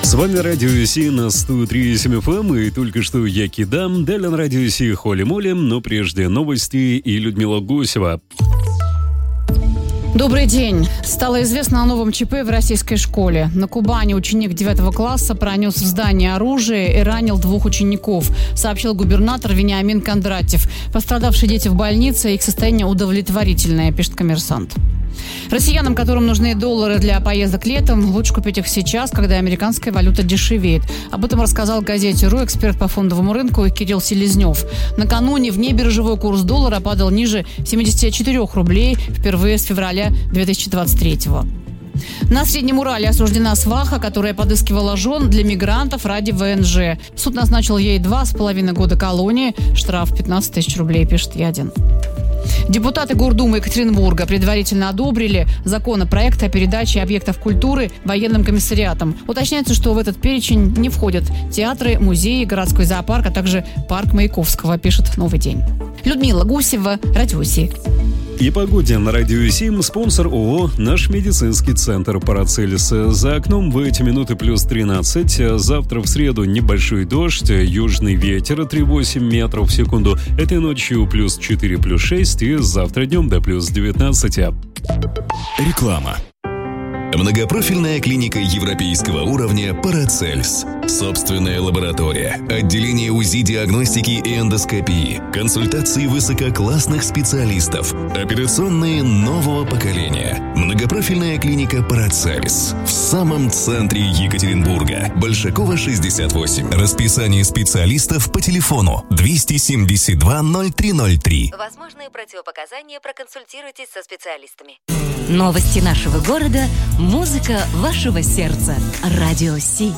С вами Радио Си на 103.7 FM, и только что я Кидам, далее на Радио Си Холли Молли, но прежде новости и Людмила Гусева. Добрый день. Стало известно о новом ЧП в российской школе. На Кубани ученик 9 класса пронес в здание оружие и ранил 2 учеников, сообщил губернатор Вениамин Кондратьев. Пострадавшие дети в больнице, их состояние удовлетворительное, пишет «Коммерсант». Россиянам, которым нужны доллары для поездок летом, лучше купить их сейчас, когда американская валюта дешевеет. Об этом рассказал газете «РУ» эксперт по фондовому рынку Кирилл Селезнев. Накануне внебиржевой курс доллара падал ниже 74 рублей впервые с февраля 2023-го. На Среднем Урале осуждена сваха, которая подыскивала жен для мигрантов ради ВНЖ. Суд назначил ей 2,5 года колонии, штраф 15 тысяч рублей, пишет «Я-1». Депутаты Гордумы Екатеринбурга предварительно одобрили законопроект о передаче объектов культуры военным комиссариатам. Уточняется, что в этот перечень не входят театры, музеи, городской зоопарк, а также парк Маяковского, пишет «Новый день». Людмила Гусева, Радио Си. И погоде на Радио Сим спонсор ООО «Наш медицинский центр Парацельс». За окном в эти минуты плюс 13. Завтра в среду небольшой дождь, южный ветер 3,8 метров в секунду. Этой ночью плюс 4, плюс 6 и завтра днем до плюс 19. Реклама. Многопрофильная клиника европейского уровня «Парацельс». Собственная лаборатория, отделение УЗИ, диагностики и эндоскопии, консультации высококлассных специалистов, операционные нового поколения. Многопрофильная клиника «Парацельс» в самом центре Екатеринбурга. Большакова, 68. Расписание специалистов по телефону 272 0303. Возможные противопоказания, проконсультируйтесь со специалистами. Новости нашего города, музыка вашего сердца. Радио Си.